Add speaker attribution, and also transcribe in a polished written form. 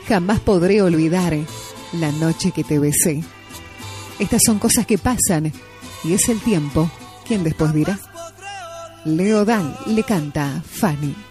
Speaker 1: Jamás podré olvidar la noche que te besé. Estas son cosas que pasan y es el tiempo quien después dirá. Leo Dan le canta Fanny.